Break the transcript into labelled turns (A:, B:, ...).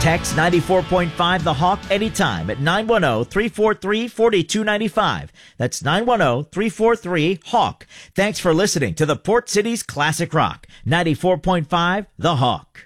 A: Text 94.5 The Hawk anytime at 910-343-4295. That's 910-343-HAWK. Thanks for listening to the Port City's Classic Rock, 94.5 The Hawk.